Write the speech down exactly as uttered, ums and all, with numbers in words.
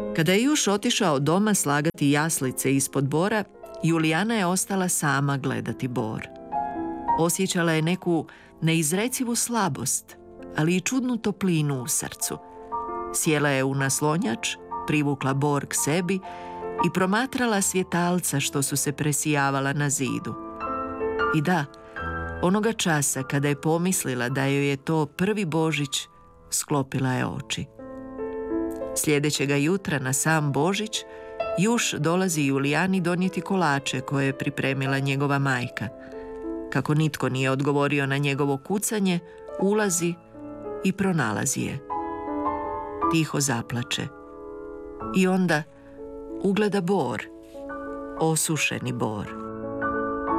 Kada je Juš otišao doma slagati jaslice ispod bora, Julijana je ostala sama gledati bor. Osjećala je neku neizrecivu slabost, ali i čudnu toplinu u srcu. Sjela je u naslonjač, privukla bor k sebi i promatrala svjetalca što su se presijavala na zidu. I da, onoga časa kada je pomislila da joj je to prvi Božić, sklopila je oči. Sljedećega jutra na sam Božić, Juš dolazi Julijani donijeti kolače koje je pripremila njegova majka. Kako nitko nije odgovorio na njegovo kucanje, ulazi i pronalazi je. Tiho zaplače. I onda ugleda bor, osušeni bor.